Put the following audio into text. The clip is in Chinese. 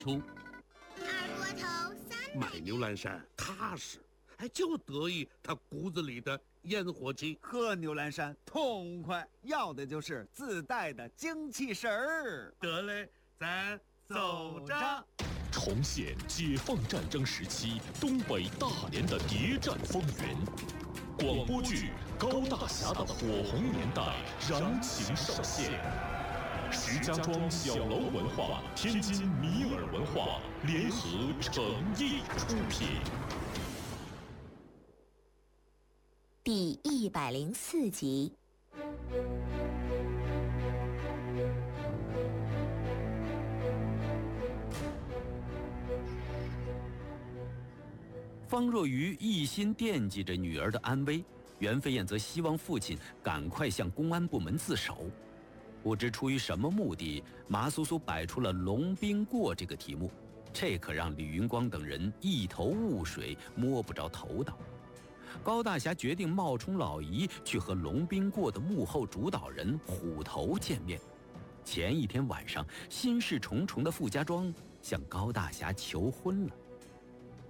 出。 二锅头300 买牛栏山踏实，就得意他骨子里的烟火气。 喝牛栏山痛快，要的就是自带的精气神儿。 得嘞，咱走着。 重现解放战争时期东北大连的谍战风云，广播剧《高大侠的火红年代》燃情上线。石家庄小楼文化、天津米尔文化联合诚意出品。 第104集。 方若愚一心惦记着女儿的安危，袁飞燕则希望父亲赶快向公安部门自首。不知出于什么目的，马苏苏摆出了龙兵过这个题目，这可让李云光等人一头雾水，摸不着头脑。高大侠决定冒充老姨去和龙兵过的幕后主导人虎头见面。前一天晚上，心事重重的傅家庄向高大侠求婚了。